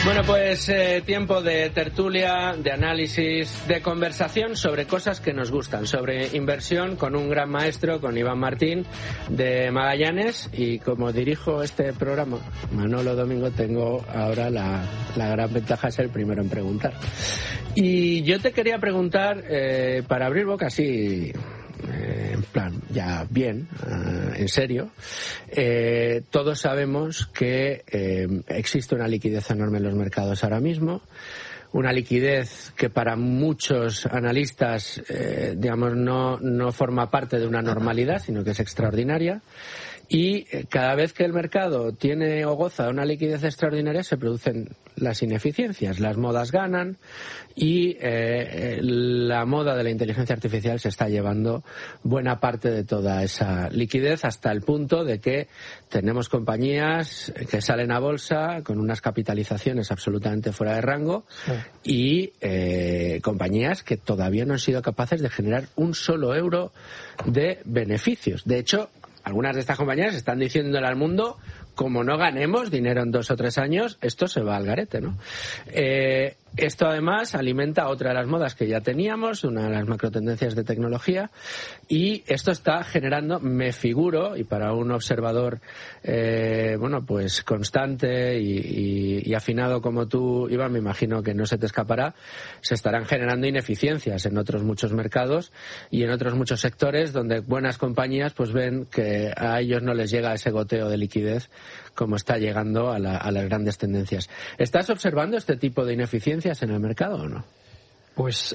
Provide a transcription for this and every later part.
Bueno, pues tiempo de tertulia, de análisis, de conversación sobre cosas que nos gustan, sobre inversión con un gran maestro, con Iván Martín de Magallanes, y como dirijo este programa, Manolo Domingo, tengo ahora la gran ventaja de ser el primero en preguntar. Y yo te quería preguntar, para abrir boca así, en plan, ya bien, en serio, todos sabemos que existe una liquidez enorme en los mercados ahora mismo, una liquidez que para muchos analistas, digamos, no forma parte de una normalidad, sino que es extraordinaria. Y cada vez que el mercado tiene o goza de una liquidez extraordinaria, se producen las ineficiencias, las modas ganan, y la moda de la inteligencia artificial se está llevando buena parte de toda esa liquidez, hasta el punto de que tenemos compañías que salen a bolsa con unas capitalizaciones absolutamente fuera de rango, y compañías que todavía no han sido capaces de generar un solo euro de beneficios. De hecho, algunas de estas compañías están diciéndole al mundo, como no ganemos dinero en 2 o 3 años, esto se va al garete, ¿no? Esto además alimenta otra de las modas que ya teníamos, una de las macrotendencias de tecnología, y esto está generando, me figuro, y para un observador bueno, pues constante y afinado como tú, Iván, me imagino que no se te escapará, se estarán generando ineficiencias en otros muchos mercados y en otros muchos sectores donde buenas compañías pues ven que a ellos no les llega ese goteo de liquidez como está llegando a las grandes tendencias. ¿Estás observando este tipo de ineficiencias en el mercado o no? Pues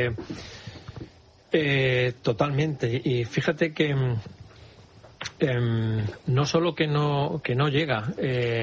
totalmente. Y fíjate que no solo que no llega,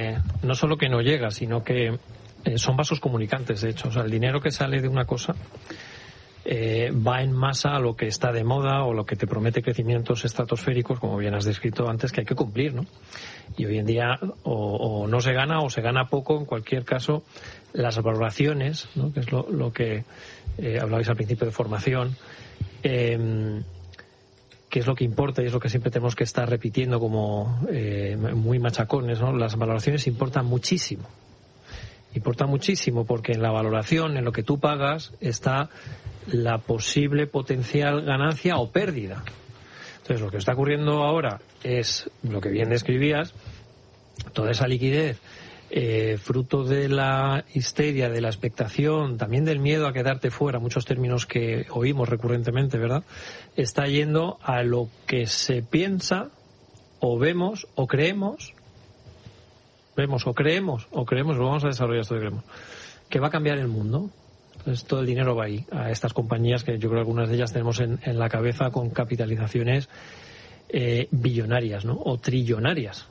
sino que son vasos comunicantes, de hecho. O sea, el dinero que sale de una cosa va en masa a lo que está de moda o lo que te promete crecimientos estratosféricos, como bien has descrito antes, que hay que cumplir, ¿no? Y hoy en día o no se gana o se gana poco. En cualquier caso, las valoraciones, ¿no?, que es lo que hablabais al principio de formación, que es lo que importa y es lo que siempre tenemos que estar repitiendo como muy machacones, ¿no? Las valoraciones importan muchísimo. Importa muchísimo porque en la valoración, en lo que tú pagas, está la posible potencial ganancia o pérdida. Entonces, lo que está ocurriendo ahora es lo que bien describías, toda esa liquidez, fruto de la histeria, de la expectación, también del miedo a quedarte fuera, muchos términos que oímos recurrentemente, ¿verdad?, está yendo a lo que se piensa o vemos o creemos, lo vamos a desarrollar esto de creemos, que va a cambiar el mundo. Entonces todo el dinero va ahí, a estas compañías que yo creo que algunas de ellas tenemos en la cabeza con capitalizaciones billonarias, ¿no? O trillonarias.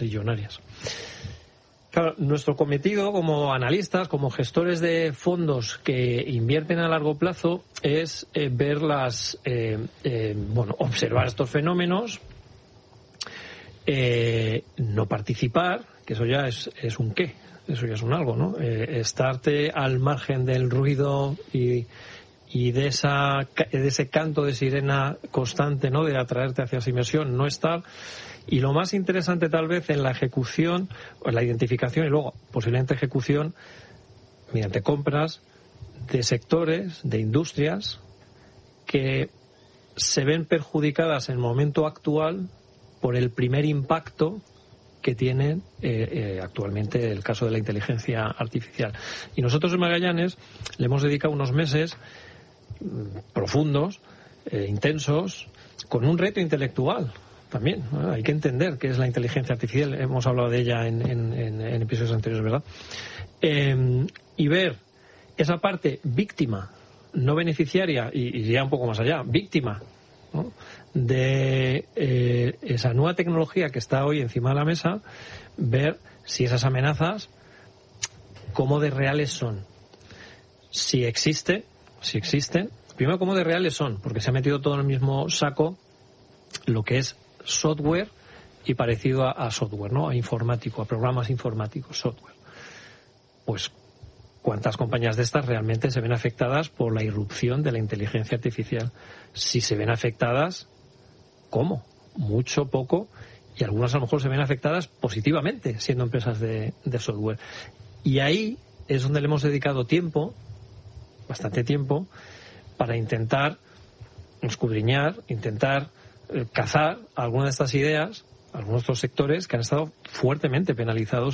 Claro, nuestro cometido como analistas, como gestores de fondos que invierten a largo plazo, es observar estos fenómenos, no participar, que eso ya es un qué. Eso ya es un algo, ¿no? Estarte al margen del ruido y de ese canto de sirena constante, ¿no?, de atraerte hacia esa inversión, no estar. Y lo más interesante tal vez en la ejecución, o en la identificación y luego posiblemente ejecución, mediante compras de sectores, de industrias que se ven perjudicadas en el momento actual por el primer impacto que tiene actualmente el caso de la inteligencia artificial. Y nosotros en Magallanes le hemos dedicado unos meses profundos, intensos, con un reto intelectual también. Hay que entender qué es la inteligencia artificial, hemos hablado de ella en episodios anteriores, ¿verdad? Y ver esa parte víctima, no beneficiaria, y ya un poco más allá, víctima, ¿no?, de esa nueva tecnología que está hoy encima de la mesa, ver si esas amenazas, cómo de reales son, si existen, primero cómo de reales son, porque se ha metido todo en el mismo saco lo que es software y parecido a software, ¿no?, a informático, a programas informáticos, software. Pues ¿cuántas compañías de estas realmente se ven afectadas por la irrupción de la inteligencia artificial? Si se ven afectadas, ¿cómo? Mucho, poco, y algunas a lo mejor se ven afectadas positivamente, siendo empresas de software. Y ahí es donde le hemos dedicado tiempo, bastante tiempo, para intentar escudriñar, intentar cazar algunas de estas ideas, algunos de estos sectores que han estado fuertemente penalizados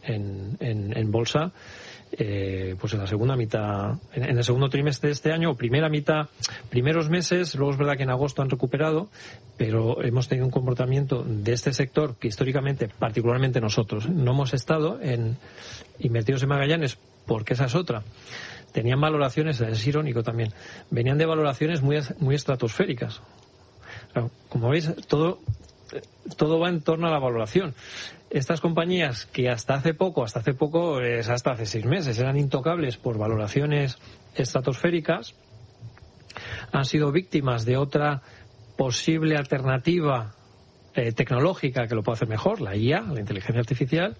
en bolsa, pues en la segunda mitad, en el segundo trimestre de este año, o primera mitad, primeros meses. Luego es verdad que en agosto han recuperado, pero hemos tenido un comportamiento de este sector que históricamente, particularmente nosotros, no hemos estado invertidos en Magallanes, porque esa es otra. Tenían valoraciones, es irónico también, venían de valoraciones muy estratosféricas. Claro, como veis, todo va en torno a la valoración. Estas compañías que hasta hace poco, hasta hace 6 meses, eran intocables por valoraciones estratosféricas, han sido víctimas de otra posible alternativa tecnológica que lo puede hacer mejor, la IA, la inteligencia artificial.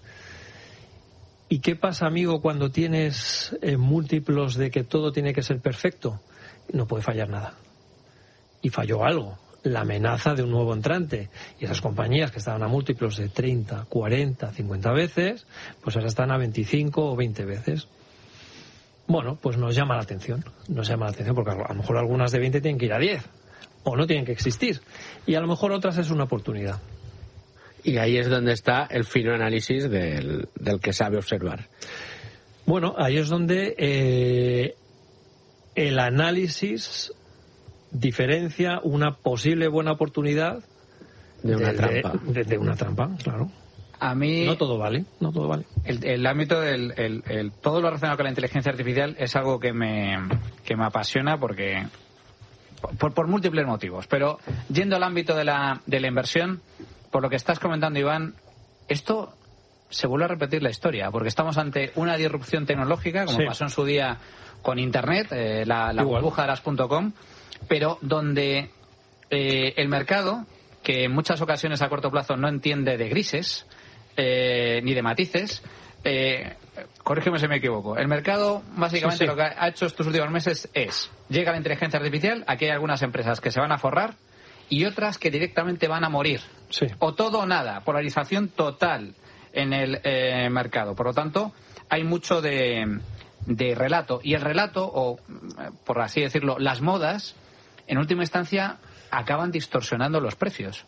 ¿Y qué pasa, amigo, cuando tienes múltiplos de que todo tiene que ser perfecto? No puede fallar nada. Y falló algo. La amenaza de un nuevo entrante. Y esas compañías que estaban a múltiplos de 30, 40, 50 veces, pues ahora están a 25 o 20 veces. Bueno, pues nos llama la atención. Nos llama la atención porque a lo mejor algunas de 20 tienen que ir a 10. O no tienen que existir. Y a lo mejor otras es una oportunidad. Y ahí es donde está el fino análisis del que sabe observar. Bueno, ahí es donde el análisis diferencia una posible buena oportunidad de una trampa. De una trampa, claro. A mí no todo vale. El ámbito todo lo relacionado con la inteligencia artificial es algo que me apasiona porque por múltiples motivos. Pero yendo al ámbito de la inversión, por lo que estás comentando, Iván, esto se vuelve a repetir la historia, porque estamos ante una disrupción tecnológica, como pasó en su día con Internet, la burbuja de las .com, pero donde el mercado, que en muchas ocasiones a corto plazo no entiende de grises ni de matices, corrígeme si me equivoco, el mercado básicamente lo que ha hecho estos últimos meses es, llega la inteligencia artificial, aquí hay algunas empresas que se van a forrar y otras que directamente van a morir. Sí. O todo o nada, polarización total en el mercado. Por lo tanto, hay mucho de relato. Y el relato, o por así decirlo, las modas, en última instancia, acaban distorsionando los precios.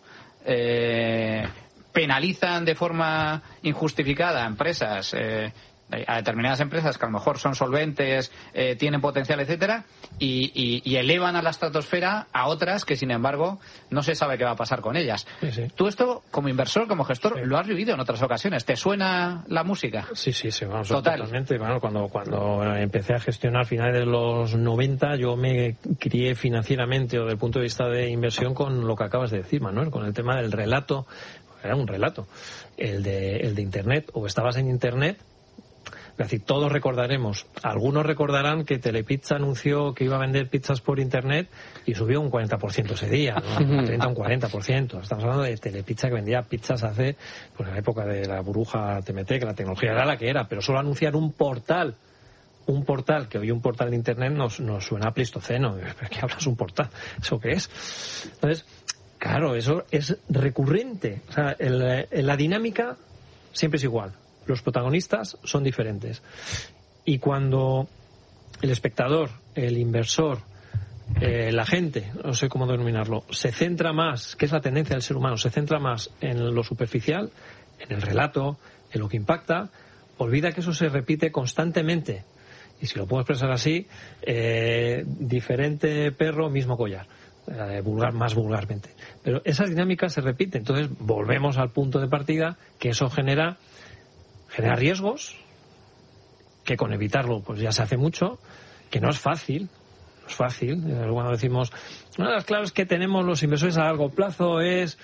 Penalizan de forma injustificada a empresas, a determinadas empresas que a lo mejor son solventes, tienen potencial, etcétera, y elevan a la estratosfera a otras que, sin embargo, no se sabe qué va a pasar con ellas. Sí. Tú esto, como inversor, como gestor, lo has vivido en otras ocasiones. ¿Te suena la música? Sí, vamos, total. Totalmente. Bueno, cuando empecé a gestionar a finales de los 90, yo me crié financieramente o desde el punto de vista de inversión con lo que acabas de decir, Manuel, con el tema del relato. Era un relato. El de Internet, o estabas en Internet. Es decir, todos recordaremos, algunos recordarán que Telepizza anunció que iba a vender pizzas por Internet y subió un 40% ese día, ¿no? Un 30 o un 40%. Estamos hablando de Telepizza que vendía pizzas hace, pues en la época de la burbuja TMT, que la tecnología era la que era, pero solo anunciar un portal, que hoy un portal de Internet nos suena a pleistoceno. ¿Qué hablas un portal? ¿Eso qué es? Entonces, claro, eso es recurrente. O sea, la dinámica siempre es igual. Los protagonistas son diferentes. Y cuando el espectador, el inversor, la gente, no sé cómo denominarlo, se centra más, que es la tendencia del ser humano, se centra más en lo superficial, en el relato, en lo que impacta, olvida que eso se repite constantemente. Y si lo puedo expresar así, diferente perro, mismo collar. Más vulgarmente. Pero esas dinámicas se repiten. Entonces volvemos al punto de partida, que eso genera riesgos, que con evitarlo pues ya se hace mucho, que no es fácil. Cuando decimos, una de las claves que tenemos los inversores a largo plazo es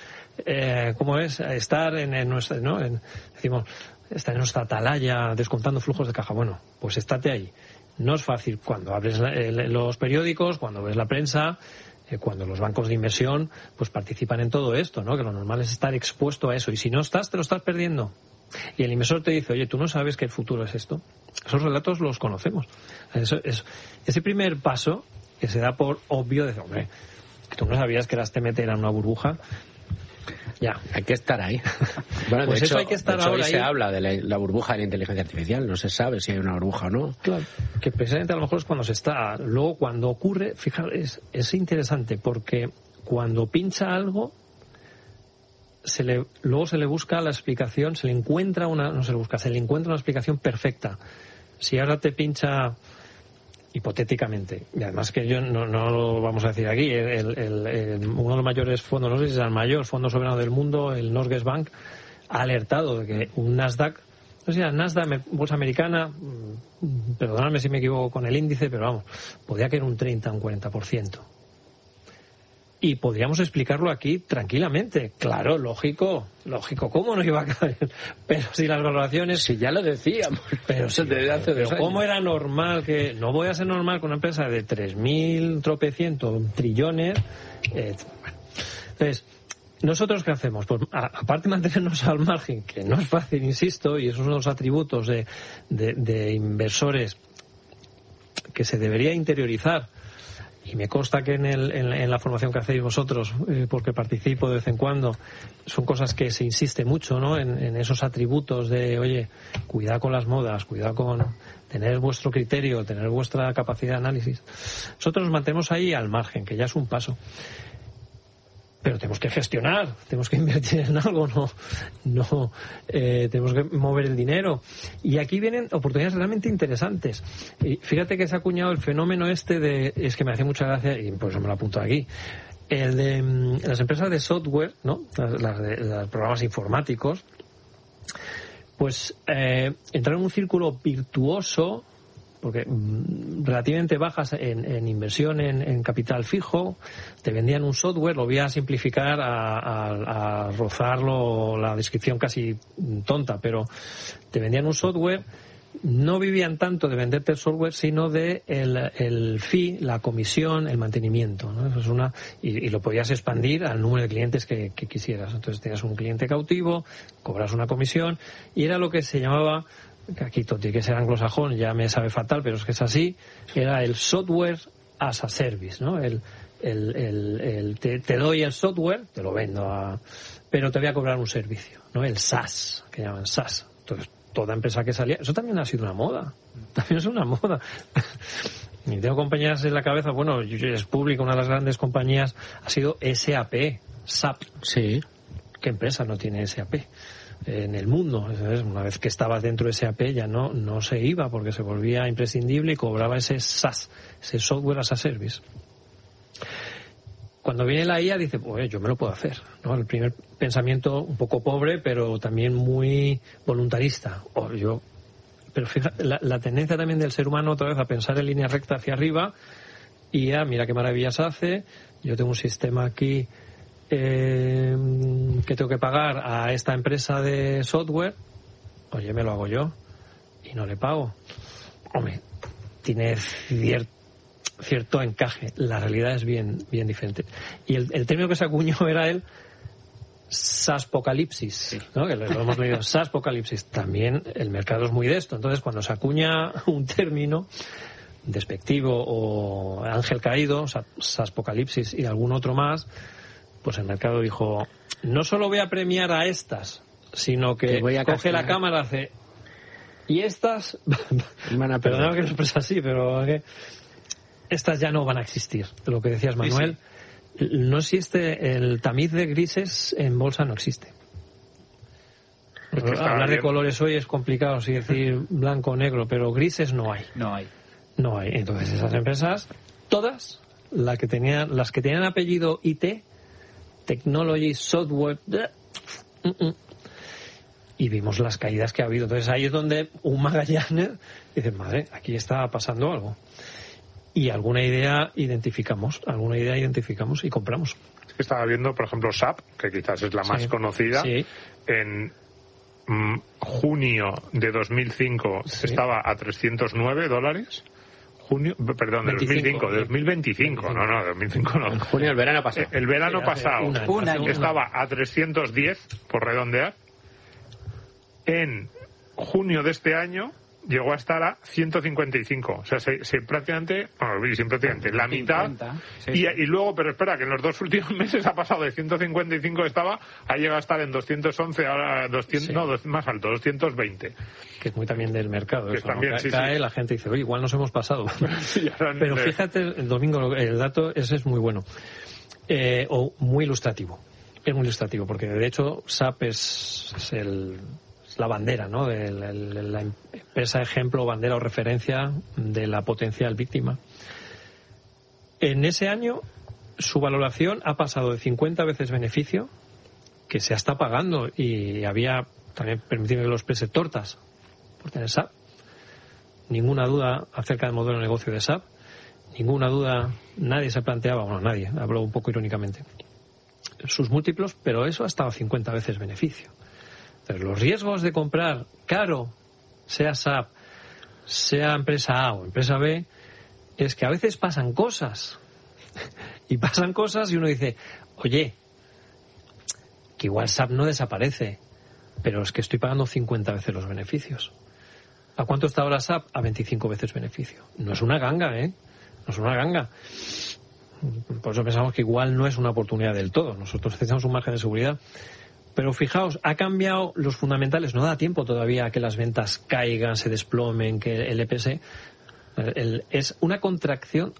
estar en nuestra, ¿no? Decimos, estar en nuestra atalaya descontando flujos de caja. Bueno, pues estate ahí. No es fácil cuando abres los periódicos, cuando ves la prensa, cuando los bancos de inversión pues participan en todo esto, ¿no? Que lo normal es estar expuesto a eso, y si no estás, te lo estás perdiendo. Y el inversor te dice, oye, ¿tú no sabes que el futuro es esto? Esos relatos los conocemos. Ese primer paso, que se da por obvio, de hombre, que tú no sabías que las TMT eran una burbuja. Ya. Hay que estar ahí. Bueno, Pues de eso hecho, hay que estar de hecho, ahora hoy se ahí. habla de la burbuja de la inteligencia artificial. No se sabe si hay una burbuja o no. Claro, que precisamente a lo mejor es cuando se está. Luego, cuando ocurre, fijaros, es interesante porque cuando pincha algo, luego se le busca la explicación, se le encuentra una explicación perfecta. Si ahora te pincha, hipotéticamente, y además que yo no lo vamos a decir aquí, uno de los mayores fondos, no sé si es el mayor fondo soberano del mundo, el Norges Bank, ha alertado de que un Nasdaq, no sé si era Nasdaq, bolsa americana, perdonadme si me equivoco con el índice, pero vamos, podría caer un 30, un 40%. Y podríamos explicarlo aquí tranquilamente. Claro, lógico, ¿cómo no iba a caer? Pero si las valoraciones... Si ya lo decíamos. Pero sí, desde hace 2 años. ¿Cómo era normal que... No voy a ser normal con una empresa de 3.000 tropecientos trillones... Entonces, ¿nosotros qué hacemos? Pues aparte de mantenernos al margen, que no es fácil, insisto, y esos son los atributos de inversores que se debería interiorizar. Y me consta que en la formación que hacéis vosotros, porque participo de vez en cuando, son cosas que se insiste mucho, ¿no? En esos atributos de, oye, cuidado con las modas, cuidado con tener vuestro criterio, tener vuestra capacidad de análisis. Nosotros nos mantenemos ahí al margen, que ya es un paso. Pero tenemos que gestionar, tenemos que invertir en algo, no tenemos que mover el dinero. Y aquí vienen oportunidades realmente interesantes. Y fíjate que se ha acuñado el fenómeno es que me hace mucha gracia, y por eso me lo apunto aquí, el de las empresas de software, ¿no? Los programas informáticos, pues entrar en un círculo virtuoso, porque relativamente bajas en inversión en capital fijo, te vendían un software, lo voy a simplificar a rozarlo, la descripción casi tonta, pero te vendían un software, no vivían tanto de venderte el software, sino de el fee, la comisión, el mantenimiento, ¿no? Eso es y lo podías expandir al número de clientes que quisieras. Entonces tenías un cliente cautivo, cobras una comisión, y era lo que se llamaba, que aquí todo tiene que ser anglosajón, ya me sabe fatal, pero es que es así, era el software as a service, ¿no? Te doy el software, te lo vendo pero te voy a cobrar un servicio, ¿no? El SaaS, que llaman SaaS. Entonces, toda empresa que salía, eso también ha sido una moda, y tengo compañías en la cabeza, bueno, es pública, una de las grandes compañías ha sido SAP. Sí. ¿Qué empresa no tiene SAP en el mundo? Una vez que estabas dentro de SAP ya no se iba, porque se volvía imprescindible y cobraba ese SaaS, ese software as a service. Cuando viene la IA dice, pues yo me lo puedo hacer, ¿no? El primer pensamiento un poco pobre, pero también muy voluntarista. Pero fíjate, la tendencia también del ser humano otra vez a pensar en línea recta hacia arriba, y mira qué maravillas hace, yo tengo un sistema aquí que tengo que pagar a esta empresa de software, oye, me lo hago yo y no le pago. Hombre, tiene cierto encaje, la realidad es bien diferente. Y el término que se acuñó era el SaaSpocalipsis, sí, ¿no? Que lo hemos leído, SaaSpocalipsis. También el mercado es muy de esto. Entonces, cuando se acuña un término despectivo o ángel caído, SaaSpocalipsis y algún otro más, pues el mercado dijo, no solo voy a premiar a estas, sino que coge la cámara, hace, y estas perdón que lo expresa así, pero estas ya no van a existir. Lo que decías, Manuel, sí. No existe el tamiz de grises en bolsa, no existe. Es que hablar de colores hoy es complicado, así decir blanco o negro, pero grises no hay. No hay. Entonces esas empresas, todas las que tenían apellido IT, Technology, Software, y vimos las caídas que ha habido. Entonces ahí es donde un Magallanes dice, madre, aquí está pasando algo. Y alguna idea identificamos y compramos. Estaba viendo, por ejemplo, SAP, que quizás es la más conocida. Sí. En junio de 2005 estaba a $309. Junio, perdón, de 2005, de 2025. No, de 2005 no. En junio, el verano pasado. El verano pasado estaba a 310, por redondear. En junio de este año llegó a estar a 155. O sea, prácticamente la mitad. Sí. Y luego, pero espera, que en los 2 últimos meses ha pasado de 155 ha llegado a estar en 211, ahora 200, sí. No, más alto, 220. Que es muy también del mercado. Eso, también, ¿no? sí, Cae, sí. La gente dice, oye, igual nos hemos pasado. Sí, pero fíjate, el domingo, el dato ese es muy bueno. O muy ilustrativo. Es muy ilustrativo, porque de hecho SAP es la bandera, ¿no? De la empresa ejemplo, bandera o referencia de la potencial víctima. En ese año su valoración ha pasado de 50 veces beneficio, que se está pagando, y había, también permitirme que lo exprese, tortas por tener SAP. Ninguna duda acerca del modelo de negocio de SAP. Ninguna duda, nadie se planteaba, bueno, nadie, hablo un poco irónicamente, sus múltiplos, pero eso ha estado 50 veces beneficio. Entonces, los riesgos de comprar caro, sea SAP, sea empresa A o empresa B, es que a veces pasan cosas. Y pasan cosas y uno dice, oye, que igual SAP no desaparece, pero es que estoy pagando 50 veces los beneficios. ¿A cuánto está ahora SAP? A 25 veces beneficio. No es una ganga, ¿eh? No es una ganga. Por eso pensamos que igual no es una oportunidad del todo. Nosotros necesitamos un margen de seguridad. Pero fijaos, ha cambiado los fundamentales. No da tiempo todavía a que las ventas caigan, se desplomen, que el EPS... es una contracción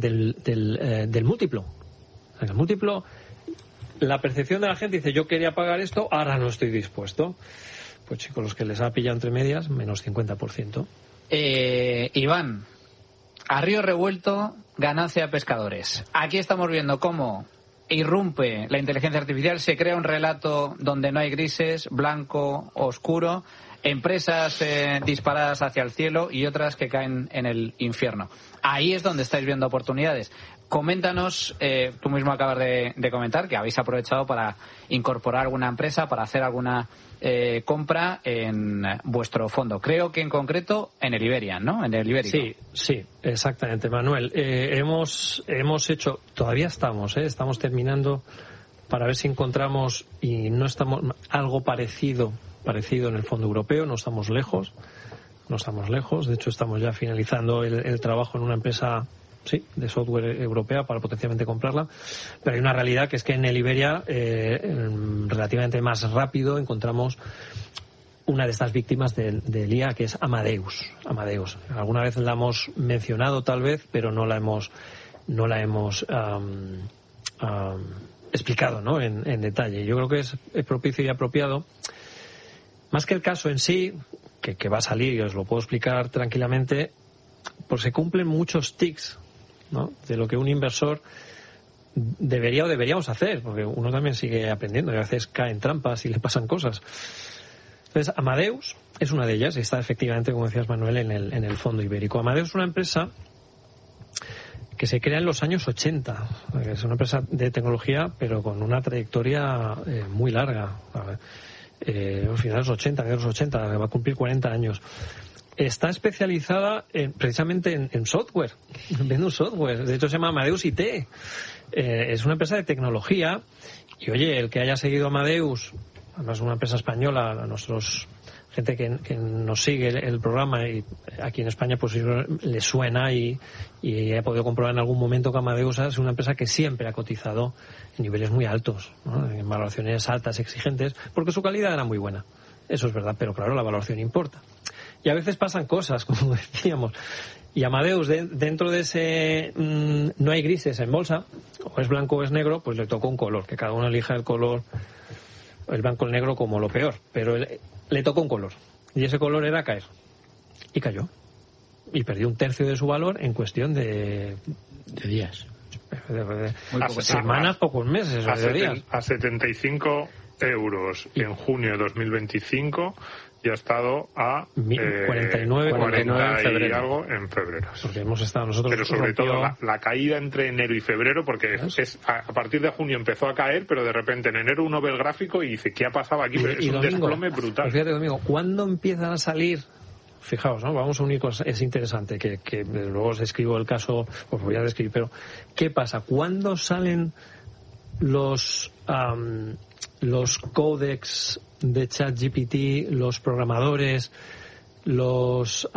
del múltiplo. El múltiplo, la percepción de la gente dice, yo quería pagar esto, ahora no estoy dispuesto. Pues chicos, los que les ha pillado entre medias, menos 50%. Iván, a río revuelto, ganancia a pescadores. Aquí estamos viendo cómo irrumpe la inteligencia artificial, se crea un relato donde no hay grises, blanco, oscuro, empresas disparadas hacia el cielo y otras que caen en el infierno. Ahí es donde estáis viendo oportunidades. Coméntanos, tú mismo acabas de comentar que habéis aprovechado para incorporar alguna empresa, para hacer alguna compra en vuestro fondo. Creo que en concreto en el Iberian, ¿no? En el Ibérico. Sí, exactamente, Manuel. Hemos hecho, todavía estamos terminando para ver si encontramos, y no estamos, algo parecido en el fondo europeo, no estamos lejos. De hecho, estamos ya finalizando el trabajo en una empresa de software europea para potencialmente comprarla. Pero hay una realidad que es que en el Iberia, relativamente más rápido, encontramos una de estas víctimas del IA, que es Amadeus. Alguna vez la hemos mencionado tal vez, pero no la hemos explicado, ¿no? en detalle. Yo creo que es propicio y apropiado. Más que el caso en sí, que va a salir y os lo puedo explicar tranquilamente, pues se cumplen muchos tics, ¿no? De lo que un inversor debería o deberíamos hacer, porque uno también sigue aprendiendo y a veces cae en trampas y le pasan cosas. Entonces, Amadeus es una de ellas y está efectivamente, como decías, Manuel, en el fondo ibérico. Amadeus es una empresa que se crea en los años 80. Es una empresa de tecnología, pero con una trayectoria muy larga. Finales de los 80, va a cumplir 40 años. Está especializada precisamente en software, vende un software, de hecho se llama Amadeus IT. Es una empresa de tecnología y oye, el que haya seguido Amadeus, además una empresa española, a nuestros gente que nos sigue el programa y aquí en España pues le suena y he podido comprobar en algún momento que Amadeus es una empresa que siempre ha cotizado en niveles muy altos, ¿no? En valoraciones altas, exigentes, porque su calidad era muy buena. Eso es verdad, pero claro, la valoración importa. Y a veces pasan cosas, como decíamos. Y Amadeus, dentro de ese no hay grises en bolsa, o es blanco o es negro, pues le tocó un color, que cada uno elija el color, el blanco o el negro como lo peor, pero le tocó un color. Y ese color era caer. Y cayó. Y perdió un tercio de su valor en cuestión de días. Semanas, pocos meses. A 75 euros en junio de 2025 y ha estado a 49 y algo en febrero. Porque hemos estado nosotros. Pero sobre todo la caída entre enero y febrero, porque a partir de junio empezó a caer, pero de repente en enero uno ve el gráfico y dice, ¿qué ha pasado aquí? Pero es un desplome brutal. Pues fíjate, Domingo, ¿cuándo empiezan a salir? Fijaos, ¿no? Vamos a unir cosas. Es interesante que luego os describo el caso, os voy a describir, pero ¿qué pasa? ¿Cuándo salen los códex de ChatGPT, los programadores los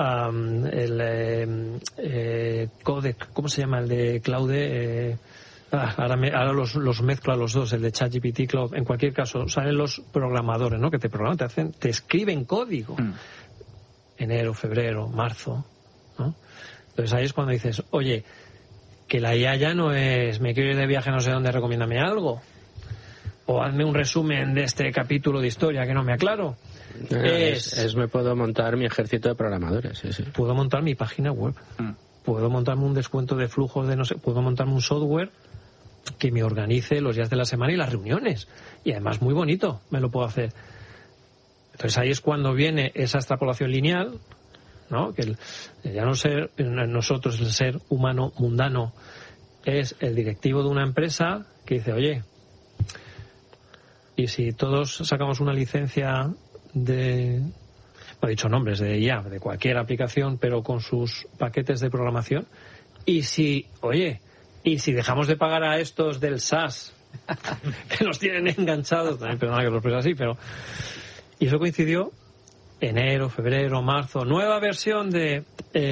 codec, ¿cómo se llama? El de Claude. Ahora los mezclo a los dos, el de ChatGPT, Cloud. En cualquier caso, salen los programadores, ¿no? Que te programan, te escriben código. Enero, febrero, marzo, ¿no? Entonces ahí es cuando dices, oye, que la IA ya no es me quiero ir de viaje no sé dónde, recomiéndame algo, o hazme un resumen de este capítulo de historia que no me aclaro. Me puedo montar mi ejército de programadores. Sí. Puedo montar mi página web, puedo montarme un descuento de flujos de no sé, puedo montarme un software que me organice los días de la semana y las reuniones, y además muy bonito me lo puedo hacer. Entonces ahí es cuando viene esa extrapolación lineal, ¿no? Que ya no ser nosotros, el ser humano mundano, es el directivo de una empresa que dice, oye, y si todos sacamos una licencia de, no he dicho nombres, de IA, de cualquier aplicación, pero con sus paquetes de programación, y si dejamos de pagar a estos del SaaS, que nos tienen enganchados, también perdona que lo exprese así, pero... Y eso coincidió enero, febrero, marzo, nueva versión de...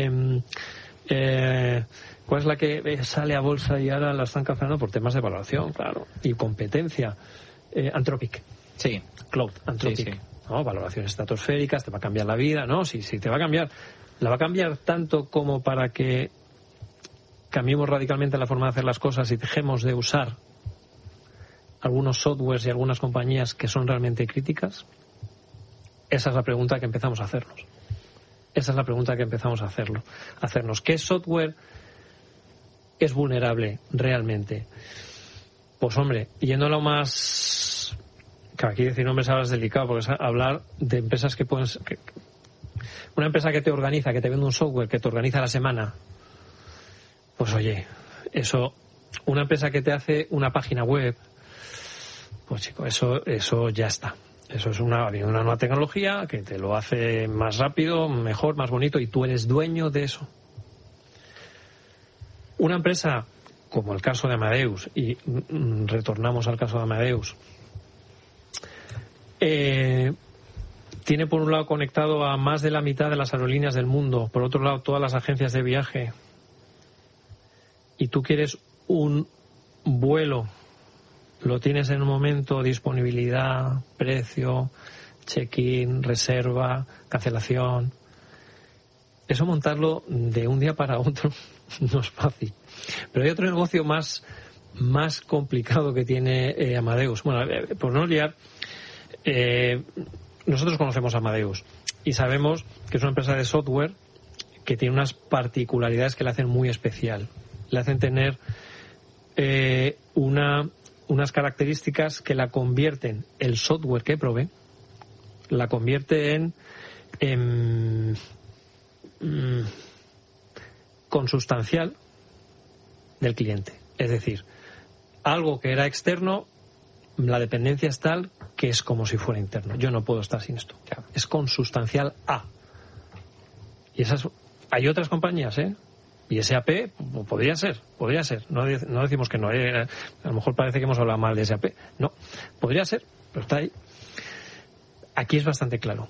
¿cuál es la que sale a bolsa y ahora la están cancelando por temas de valoración, claro, y competencia? Anthropic. Sí. Cloud, Anthropic. Sí. ¿No? Valoraciones estratosféricas, te va a cambiar la vida, ¿no? Sí, te va a cambiar. La va a cambiar tanto como para que cambiemos radicalmente la forma de hacer las cosas y dejemos de usar algunos softwares y algunas compañías que son realmente críticas. Esa es la pregunta que empezamos a hacernos. Hacernos. ¿Qué software es vulnerable realmente? Pues hombre, yendo a lo más... Que aquí decir nombres ahora es delicado, porque es hablar de empresas que pueden... Una empresa que te organiza, que te vende un software, que te organiza la semana. Pues oye, eso... Una empresa que te hace una página web, pues chico, eso ya está. Eso es una nueva tecnología que te lo hace más rápido, mejor, más bonito, y tú eres dueño de eso. Una empresa como el caso de Amadeus, y retornamos al caso de Amadeus, tiene por un lado conectado a más de la mitad de las aerolíneas del mundo, por otro lado todas las agencias de viaje, y tú quieres un vuelo, lo tienes en un momento, disponibilidad, precio, check-in, reserva, cancelación. Eso montarlo de un día para otro no es fácil. Pero hay otro negocio más complicado que tiene Amadeus. Bueno, por no liar, nosotros conocemos a Amadeus y sabemos que es una empresa de software que tiene unas particularidades que la hacen muy especial. Le hacen tener unas características que la convierten, el software que provee, la convierte en consustancial del cliente. Es decir, algo que era externo, la dependencia es tal que es como si fuera interno. Yo no puedo estar sin esto. Es consustancial a. Y hay otras compañías, y SAP podría ser. No decimos que no. A lo mejor parece que hemos hablado mal de SAP. No, podría ser, pero está ahí. Aquí es bastante claro.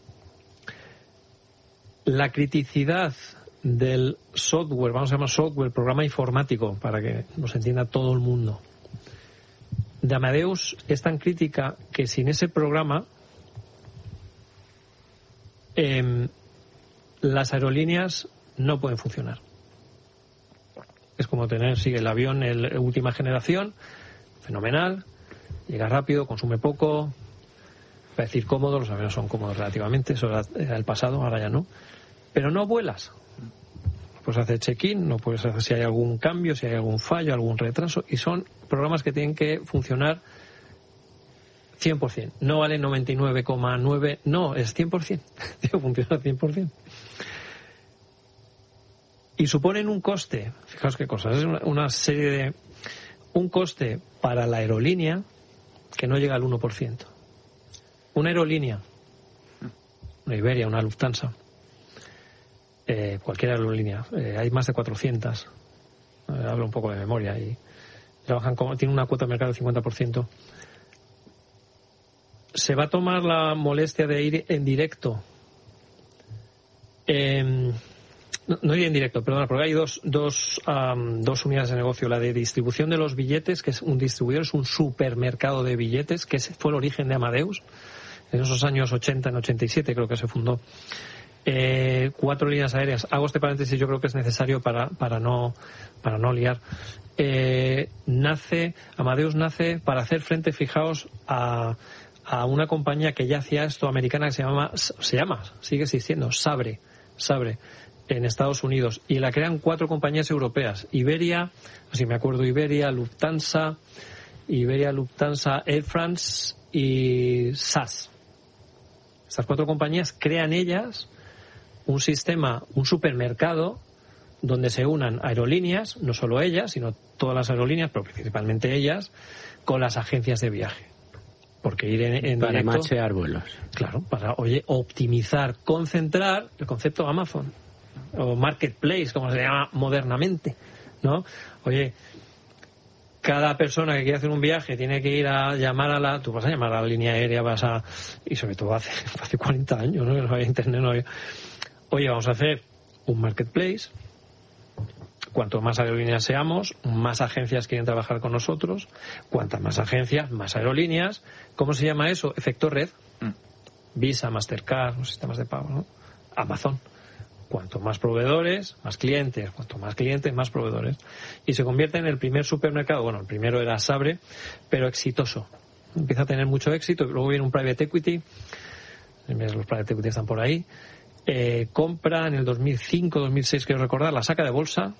La criticidad del software, vamos a llamar software, programa informático, para que nos entienda todo el mundo, de Amadeus es tan crítica que sin ese programa las aerolíneas no pueden funcionar. Es como tener, el avión última generación, fenomenal, llega rápido, consume poco, para decir cómodo, los aviones son cómodos relativamente, eso era el pasado, ahora ya no, pero no vuelas. Puedes hacer check-in, no puedes hacer si hay algún cambio, si hay algún fallo, algún retraso, y son programas que tienen que funcionar 100%. No vale 99,9, no, es 100%. Tiene que funcionar 100%. Y suponen un coste, fijaos qué cosas, es una serie de... Un coste para la aerolínea que no llega al 1%. Una aerolínea, una Iberia, una Lufthansa, cualquier aerolínea, hay más de 400, hablo un poco de memoria, y trabajan tienen una cuota de mercado del 50%. Se va a tomar la molestia de ir en directo No iré en directo, perdona, porque hay dos unidades de negocio. La de distribución de los billetes, que es un distribuidor, es un supermercado de billetes, que fue el origen de Amadeus. En esos años 80, en 87 creo que se fundó. 4 líneas aéreas. Hago este paréntesis, yo creo que es necesario para no liar. Amadeus nace para hacer frente, fijaos, a una compañía que ya hacía esto, americana, que sigue existiendo, Sabre, en Estados Unidos, y la crean 4 compañías europeas: Iberia, así me acuerdo, Lufthansa, Air France y SAS. Estas 4 compañías crean ellas un sistema, un supermercado donde se unan aerolíneas, no solo ellas, sino todas las aerolíneas, pero principalmente ellas, con las agencias de viaje. Porque ir en para directo, machear vuelos. Claro, para optimizar, concentrar el concepto Amazon o Marketplace, como se llama modernamente, ¿no? Oye, cada persona que quiere hacer un viaje tiene que ir a llamar tú vas a llamar a la línea aérea, y sobre todo hace 40 años, ¿no? Que no había internet, no había. Oye, vamos a hacer un marketplace. Cuanto más aerolíneas seamos, más agencias quieren trabajar con nosotros. Cuantas más agencias, más aerolíneas. ¿Cómo se llama eso? Efecto red. Visa, Mastercard, los sistemas de pago, ¿no? Amazon. Cuanto más proveedores, más clientes. Cuanto más clientes, más proveedores. Y se convierte en el primer supermercado. Bueno, el primero era Sabre, pero exitoso. Empieza a tener mucho éxito. Luego viene un private equity. Los private equity están por ahí. Compra en el 2005, 2006, quiero recordar, la saca de bolsa.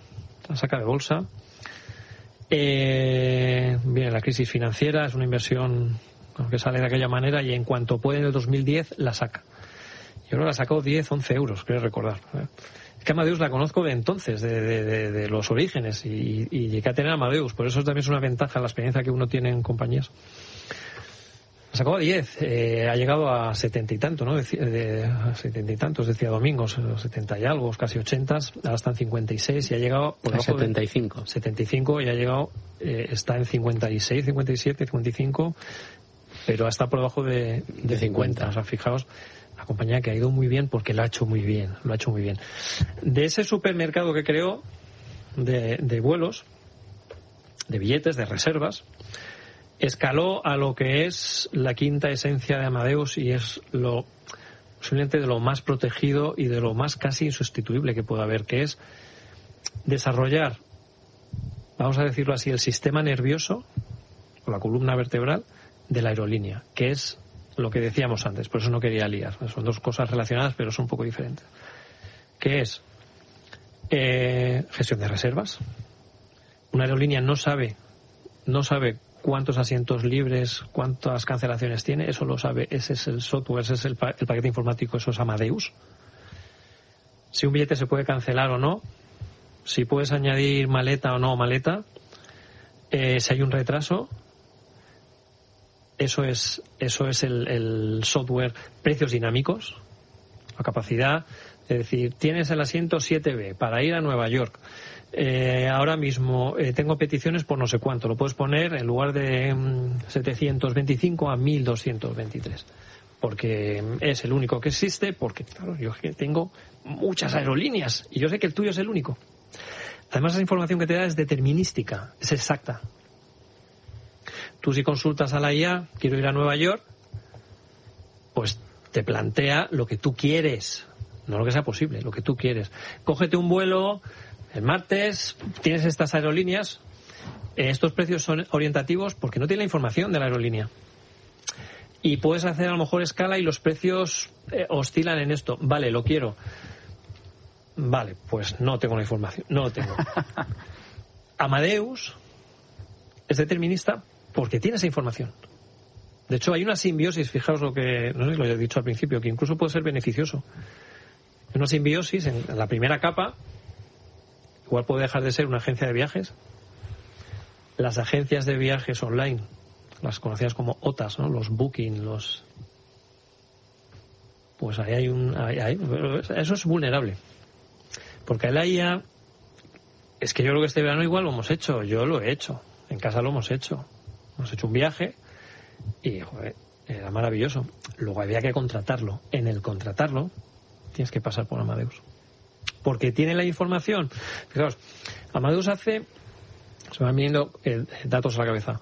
Viene la crisis financiera, es una inversión que sale de aquella manera, y en cuanto puede en el 2010 la saca. Yo creo que la sacó 10, 11 euros, creo recordar. Es que Amadeus la conozco de entonces, de los orígenes, y llegué a tener Amadeus, por eso también es una ventaja la experiencia que uno tiene en compañías. La sacó a 10, ha llegado a 70 y tanto, ¿no? 70 y tantos, decía Domingos, 70 y algo, casi 80, ahora está en 56 y ha llegado por a 75. 75 y ha llegado, está en 56, 57, 55, pero está por debajo de 50. O sea, fijaos, la compañía que ha ido muy bien porque lo ha hecho muy bien. De ese supermercado que creó de vuelos, de billetes, de reservas, escaló a lo que es la quinta esencia de Amadeus, y es posiblemente de lo más protegido y de lo más casi insustituible que pueda haber, que es desarrollar, vamos a decirlo así, el sistema nervioso o la columna vertebral de la aerolínea, que es lo que decíamos antes, por eso no quería liar, son dos cosas relacionadas pero son un poco diferentes, que es gestión de reservas. Una aerolínea no sabe cuántos asientos libres, cuántas cancelaciones tiene, eso lo sabe, ese es el software, ese es el paquete informático, eso es Amadeus. Si un billete se puede cancelar o no, si puedes añadir maleta o no maleta, si hay un retraso, eso es el software. Precios dinámicos, la capacidad de decir, tienes el asiento 7B para ir a Nueva York. Ahora mismo tengo peticiones por no sé cuánto, lo puedes poner en lugar de 725 a 1223, porque es el único que existe, porque claro, yo tengo muchas aerolíneas y yo sé que el tuyo es el único. Además, esa información que te da es determinística, es exacta. Tú, si consultas a la IA, quiero ir a Nueva York, pues te plantea lo que tú quieres, no lo que sea posible, lo que tú quieres. Cógete un vuelo el martes, tienes estas aerolíneas, estos precios son orientativos porque no tiene la información de la aerolínea. Y puedes hacer a lo mejor escala y los precios oscilan en esto. Vale, lo quiero. Vale, pues no tengo la información, no lo tengo. Amadeus es determinista porque tiene esa información. De hecho, hay una simbiosis, fijaos lo que, no sé si lo he dicho al principio, que incluso puede ser beneficioso. Una simbiosis en la primera capa. Igual puede dejar de ser una agencia de viajes. Las agencias de viajes online, las conocidas como OTAs, ¿no? Los Booking, pues ahí hay eso es vulnerable. Porque la IA, es que yo creo que este verano igual lo hemos hecho, yo lo he hecho, en casa lo hemos hecho. Hemos hecho un viaje y, joder, era maravilloso. Luego había que contratarlo. En el contratarlo, tienes que pasar por Amadeus. Porque tiene la información. Fijaos, Amadeus se van viniendo datos a la cabeza.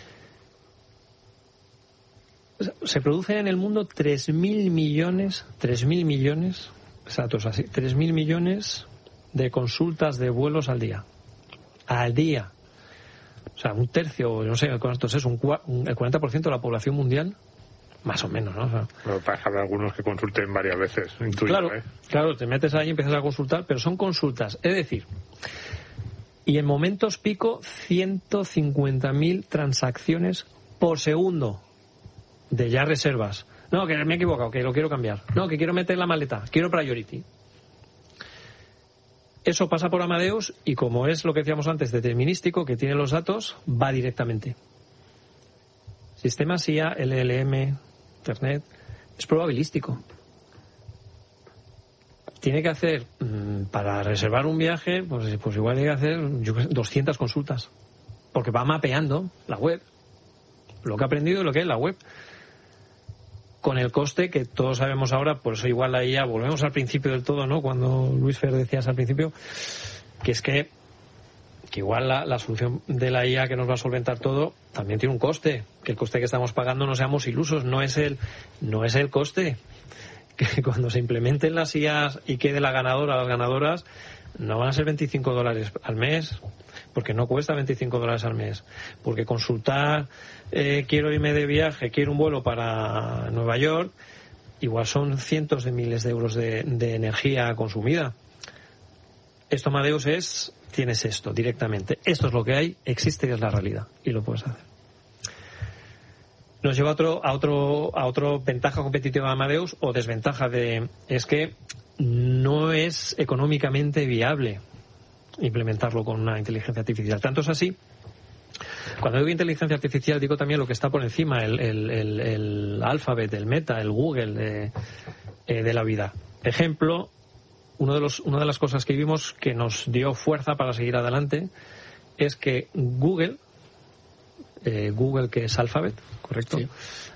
Se producen en el mundo 3.000 millones, exactos así, 3.000 millones de consultas de vuelos al día. Al día. O sea, un tercio, no sé cuánto es, el 40% de la población mundial, más o menos, ¿no? O sea, pero para haber algunos que consulten varias veces, intuyo, claro, te metes ahí y empiezas a consultar, pero son consultas. Es decir, y en momentos pico, 150.000 transacciones por segundo de ya reservas. No, que me he equivocado, que lo quiero cambiar. No, que quiero meter la maleta, quiero priority. Eso pasa por Amadeus y como es lo que decíamos antes, determinístico, que tiene los datos, va directamente. Sistema SIA, LLM, Internet, es probabilístico. Tiene que hacer, para reservar un viaje, pues igual tiene que hacer 200 consultas. Porque va mapeando la web, lo que ha aprendido y lo que es la web. Con el coste que todos sabemos ahora, por eso igual la IA, volvemos al principio del todo, ¿no? Cuando Luis Fer decías al principio, que es que igual la solución de la IA que nos va a solventar todo también tiene un coste, que el coste que estamos pagando, no seamos ilusos, no es el coste. Que cuando se implementen las IAs y quede las ganadoras, no van a ser $25 al mes, porque no cuesta $25 al mes, porque consultar, quiero irme de viaje, quiero un vuelo para Nueva York, igual son cientos de miles de euros de energía consumida. Esto Amadeus tienes esto directamente, esto es lo que hay, existe y es la realidad, y lo puedes hacer. Nos lleva a otro ventaja competitiva de Amadeus o desventaja es que no es económicamente viable implementarlo con una inteligencia artificial. Tanto es así, cuando digo inteligencia artificial digo también lo que está por encima, el Alphabet, el Meta, el Google de la vida. Ejemplo, una de las cosas que vimos que nos dio fuerza para seguir adelante es que Google, que es Alphabet, ¿correcto? Sí.